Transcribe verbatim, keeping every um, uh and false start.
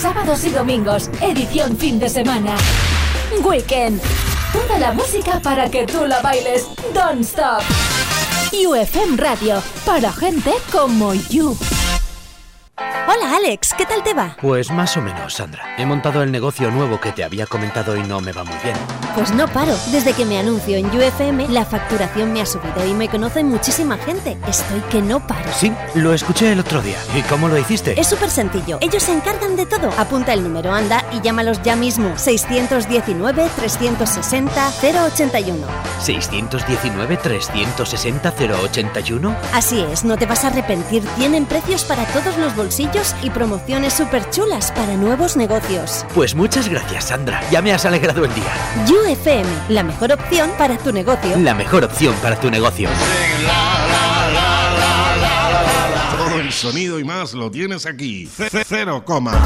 sábados y domingos, edición fin de semana. Weekend. Toda la música para que tú la bailes. Don't stop. U F M Radio, para gente como you. Hola Alex, ¿qué tal te va? Pues más o menos, Sandra. He montado el negocio nuevo que te había comentado y no me va muy bien. Pues no paro. Desde que me anuncio en U F M, la facturación me ha subido y me conoce muchísima gente. Estoy que no paro. Sí, lo escuché el otro día. ¿Y cómo lo hiciste? Es súper sencillo. Ellos se encargan de todo. Apunta el número, anda, y llámalos ya mismo. seis uno nueve, tres seis cero, cero ocho uno. ¿seis uno nueve, tres seis cero, cero ocho uno? Así es, no te vas a arrepentir. Tienen precios para todos los bolsillos y promociones súper chulas para nuevos negocios. Pues muchas gracias, Sandra. Ya me has alegrado el día. U F M, la mejor opción para tu negocio. La mejor opción para tu negocio. Todo el sonido y más lo tienes aquí. Cero coma.